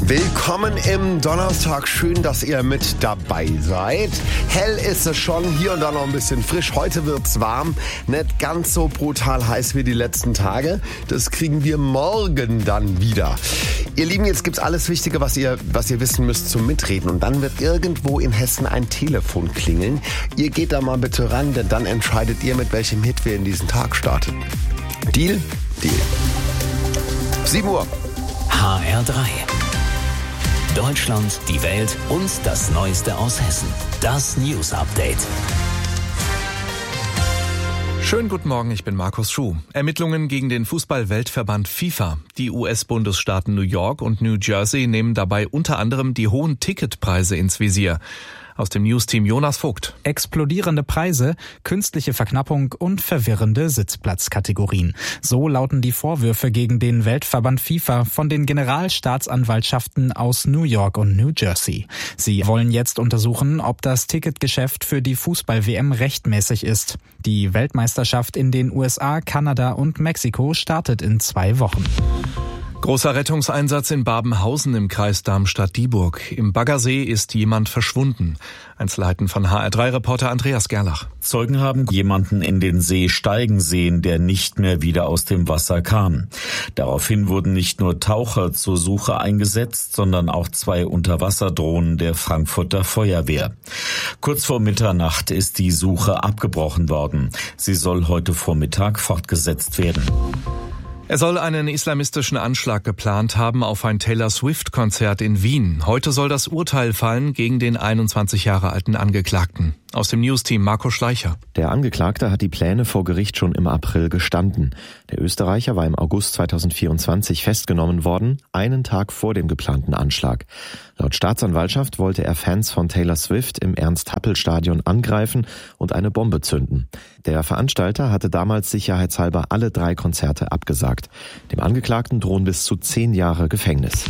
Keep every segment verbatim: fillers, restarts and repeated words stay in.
Willkommen im Donnerstag. Schön, dass ihr mit dabei seid. Hell ist es schon, hier und da noch ein bisschen frisch. Heute wird's warm, nicht ganz so brutal heiß wie die letzten Tage. Das kriegen wir morgen dann wieder. Ihr Lieben, jetzt gibt's alles Wichtige, was ihr, was ihr wissen müsst zum Mitreden. Und dann wird irgendwo in Hessen ein Telefon klingeln. Ihr geht da mal bitte ran, denn dann entscheidet ihr, mit welchem Hit wir in diesen Tag starten. Deal? Deal. sieben Uhr. H R drei. Deutschland, die Welt und das Neueste aus Hessen. Das News Update. Schönen guten Morgen, ich bin Markus Schuh. Ermittlungen gegen den Fußball-Weltverband FIFA. Die U S-Bundesstaaten New York und New Jersey nehmen dabei unter anderem die hohen Ticketpreise ins Visier. Aus dem News-Team Jonas Vogt. Explodierende Preise, künstliche Verknappung und verwirrende Sitzplatzkategorien. So lauten die Vorwürfe gegen den Weltverband FIFA von den Generalstaatsanwaltschaften aus New York und New Jersey. Sie wollen jetzt untersuchen, ob das Ticketgeschäft für die Fußball-W M rechtmäßig ist. Die Weltmeisterschaft in den U S A, Kanada und Mexiko startet in zwei Wochen. Großer Rettungseinsatz in Babenhausen im Kreis Darmstadt-Dieburg. Im Baggersee ist jemand verschwunden. Einzelheiten von H R drei Reporter Andreas Gerlach. Zeugen haben jemanden in den See steigen sehen, der nicht mehr wieder aus dem Wasser kam. Daraufhin wurden nicht nur Taucher zur Suche eingesetzt, sondern auch zwei Unterwasserdrohnen der Frankfurter Feuerwehr. Kurz vor Mitternacht ist die Suche abgebrochen worden. Sie soll heute Vormittag fortgesetzt werden. Er soll einen islamistischen Anschlag geplant haben auf ein Taylor-Swift-Konzert in Wien. Heute soll das Urteil fallen gegen den einundzwanzig Jahre alten Angeklagten. Aus dem News-Team Marco Schleicher. Der Angeklagte hat die Pläne vor Gericht schon im April gestanden. Der Österreicher war im August zweitausendvierundzwanzig festgenommen worden, einen Tag vor dem geplanten Anschlag. Laut Staatsanwaltschaft wollte er Fans von Taylor Swift im Ernst-Happel-Stadion angreifen und eine Bombe zünden. Der Veranstalter hatte damals sicherheitshalber alle drei Konzerte abgesagt. Dem Angeklagten drohen bis zu zehn Jahre Gefängnis.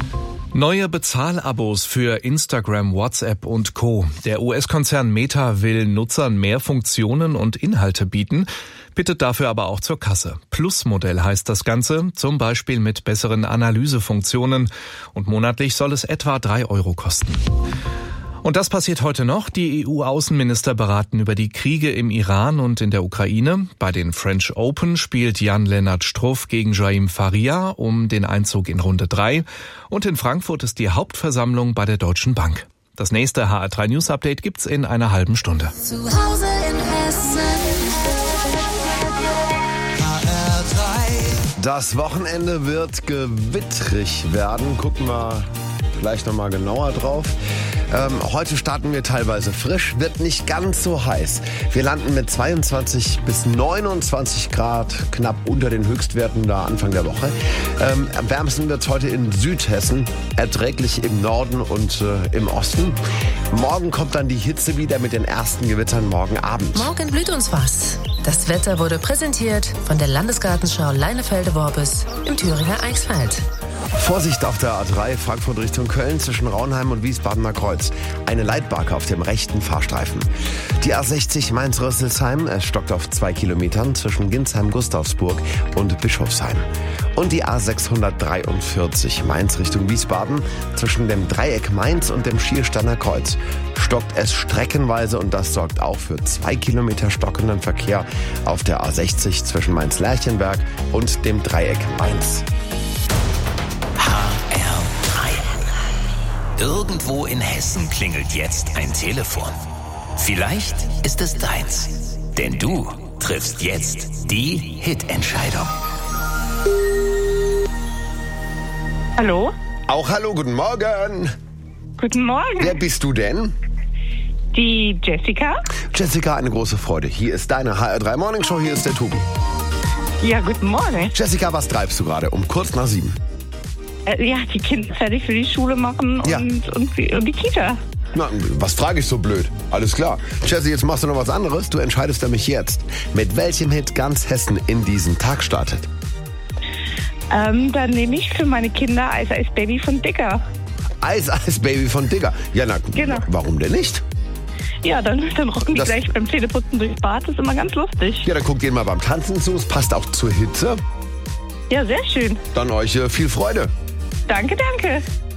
Neue Bezahlabos für Instagram, WhatsApp und Co. Der U S-Konzern Meta will Nutzern mehr Funktionen und Inhalte bieten, bittet dafür aber auch zur Kasse. Plus-Modell heißt das Ganze, zum Beispiel mit besseren Analysefunktionen. Und monatlich soll es etwa drei Euro kosten. Und das passiert heute noch. Die E U-Außenminister beraten über die Kriege im Iran und in der Ukraine. Bei den French Open spielt Jan-Lennart Struff gegen Jaim Faria um den Einzug in Runde drei. Und in Frankfurt ist die Hauptversammlung bei der Deutschen Bank. Das nächste H R drei News Update gibt's in einer halben Stunde. Zu Hause in Hessen. H R drei. Das Wochenende wird gewittrig werden. Gucken wir gleich nochmal genauer drauf. Ähm, heute starten wir teilweise frisch, wird nicht ganz so heiß. Wir landen mit zweiundzwanzig bis neunundzwanzig Grad, knapp unter den Höchstwerten da Anfang der Woche. Ähm, am wärmsten wird es heute in Südhessen, erträglich im Norden und äh, im Osten. Morgen kommt dann die Hitze wieder mit den ersten Gewittern morgen Abend. Morgen blüht uns was. Das Wetter wurde präsentiert von der Landesgartenschau Leinefelde-Worbis im Thüringer Eichsfeld. Vorsicht auf der A drei, Frankfurt Richtung Köln zwischen Raunheim und Wiesbadener Kreuz. Eine Leitbarke auf dem rechten Fahrstreifen. Die A sechzig Mainz-Rüsselsheim, es stockt auf zwei Kilometern zwischen Ginsheim-Gustavsburg und Bischofsheim. Und die A sechshundertdreiundvierzig Mainz Richtung Wiesbaden zwischen dem Dreieck Mainz und dem Schiersteiner Kreuz. Stockt es streckenweise und das sorgt auch für zwei Kilometer stockenden Verkehr auf der A sechzig zwischen Mainz-Lerchenberg und dem Dreieck Mainz. Irgendwo in Hessen klingelt jetzt ein Telefon. Vielleicht ist es deins. Denn du triffst jetzt die Hit-Entscheidung. Hallo? Auch hallo, guten Morgen. Guten Morgen. Wer bist du denn? Die Jessica. Jessica, eine große Freude. Hier ist deine H R drei Morning Show, hier ist der Tobi. Ja, guten Morgen. Jessica, was treibst du gerade? Um kurz nach sieben. Äh, ja, die Kinder fertig für die Schule machen und, Ja. und, und die Kita. Na, was frage ich so blöd? Alles klar. Jessie, jetzt machst du noch was anderes. Du entscheidest nämlich jetzt, mit welchem Hit ganz Hessen in diesen Tag startet. Ähm, dann nehme ich für meine Kinder Eis Eis Baby von Dicker. Eis Eis Baby von Digger. Ja, na, Genau. warum denn nicht? Ja, dann, dann rocken die Das- gleich beim Zähneputzen durchs Bad. Das ist immer ganz lustig. Ja, dann guckt ihr mal beim Tanzen zu. Es passt auch zur Hitze. Ja, sehr schön. Dann euch äh, viel Freude. Danke, danke.